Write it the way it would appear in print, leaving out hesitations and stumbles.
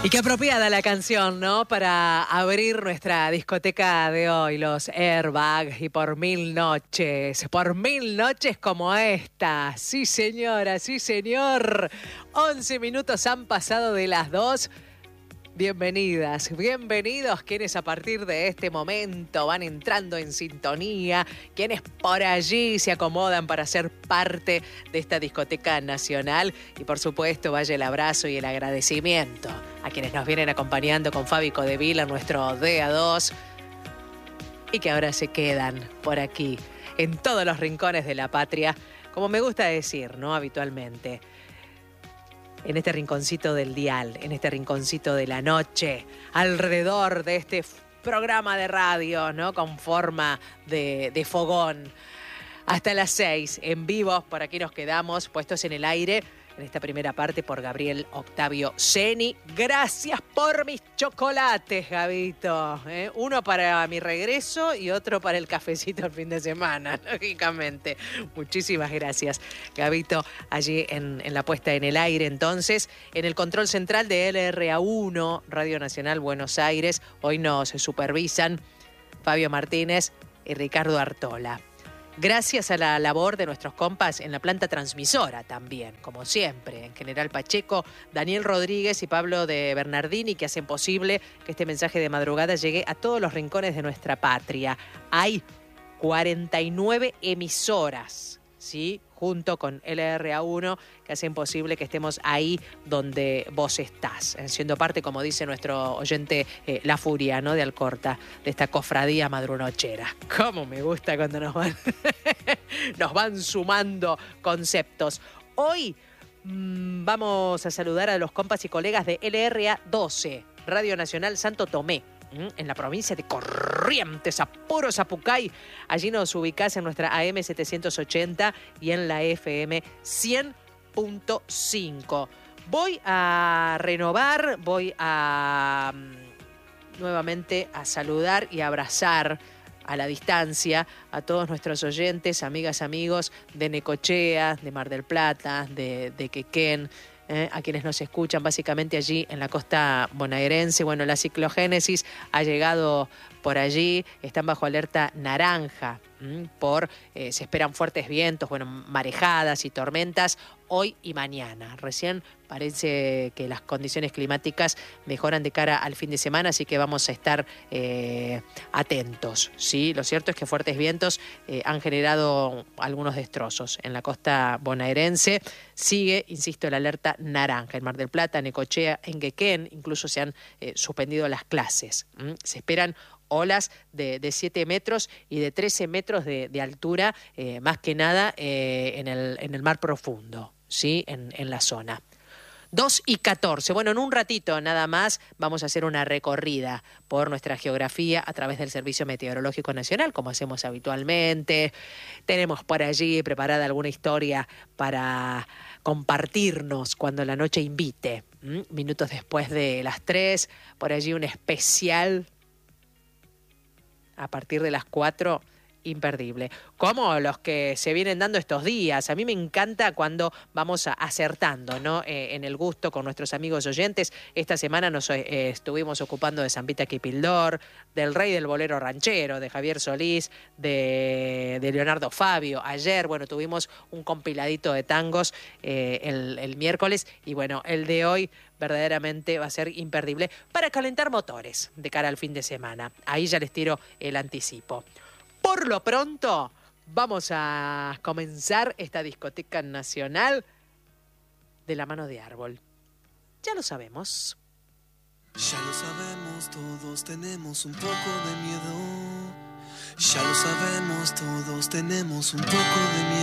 Y qué apropiada la canción, ¿no? Para abrir nuestra discoteca de hoy, los Airbag, y por 1000 noches como esta. Sí, señora, sí, señor. 11 minutos han pasado de las 2. Bienvenidas, bienvenidos quienes a partir de este momento van entrando en sintonía, quienes por allí se acomodan para ser parte de esta discoteca nacional, y por supuesto vaya el abrazo y el agradecimiento a quienes nos vienen acompañando con Fabi Codevila, nuestro DA2, y que ahora se quedan por aquí en todos los rincones de la patria, como me gusta decir, ¿no? Habitualmente. En este rinconcito del dial, en este rinconcito de la noche, alrededor de este programa de radio, ¿no? Con forma de fogón. Hasta las 6, en vivo, por aquí nos quedamos, puestos en el aire, en esta primera parte por Gabriel Octavio Ceni. Gracias por mis chocolates, Gabito. Uno para mi regreso y otro para el cafecito el fin de semana, lógicamente. Muchísimas gracias, Gabito, allí en la puesta en el aire. Entonces, en el control central de LRA1, Radio Nacional Buenos Aires, hoy nos supervisan Fabio Martínez y Ricardo Artola. Gracias a la labor de nuestros compas en la planta transmisora también, como siempre, en General Pacheco, Daniel Rodríguez y Pablo de Bernardini, que hacen posible que este mensaje de madrugada llegue a todos los rincones de nuestra patria. Hay 49 emisoras, ¿sí?, junto con LRA1, que hacen posible que estemos ahí donde vos estás, siendo parte, como dice nuestro oyente La Furia, ¿no?, de Alcorta, de esta cofradía madrunochera. Cómo me gusta cuando nos van sumando conceptos. Hoy vamos a saludar a los compas y colegas de LRA12, Radio Nacional Santo Tomé, en la provincia de Corrientes, Apuro Zapucay. Allí nos ubicás en nuestra AM 780 y en la FM 100.5. Voy a renovar, voy a nuevamente a saludar y abrazar a la distancia a todos nuestros oyentes, amigas, amigos de Necochea, de Mar del Plata, de Quequén, a quienes nos escuchan básicamente allí en la costa bonaerense. Bueno, la ciclogénesis ha llegado por allí, están bajo alerta naranja, se esperan fuertes vientos, bueno, marejadas y tormentas hoy y mañana. Recién parece que las condiciones climáticas mejoran de cara al fin de semana, así que vamos a estar atentos, ¿sí? Lo cierto es que fuertes vientos han generado algunos destrozos en la costa bonaerense. Sigue, insisto, el alerta naranja en Mar del Plata, Necochea, en Quequén, incluso se han suspendido las clases. Se esperan olas de 7 metros y de 13 metros de altura, más que nada en el mar profundo, ¿sí?, en la zona. 2:14. Bueno, en un ratito nada más vamos a hacer una recorrida por nuestra geografía a través del Servicio Meteorológico Nacional, como hacemos habitualmente. Tenemos por allí preparada alguna historia para compartirnos cuando la noche invite. Minutos después de las 3, por allí un especial a partir de las 4, imperdible. Como los que se vienen dando estos días. A mí me encanta cuando vamos acertando, ¿no?, en el gusto con nuestros amigos oyentes. Esta semana nos estuvimos ocupando de Zampita Quipildor, del Rey del Bolero Ranchero, de Javier Solís, de Leonardo Fabio. Ayer, bueno, tuvimos un compiladito de tangos el miércoles, y bueno, el de hoy verdaderamente va a ser imperdible para calentar motores de cara al fin de semana. Ahí ya les tiro el anticipo. Por lo pronto, vamos a comenzar esta discoteca nacional de la mano de Árbol. Ya lo sabemos. Ya lo sabemos, todos tenemos un poco de miedo. Ya lo sabemos, todos tenemos un poco de miedo.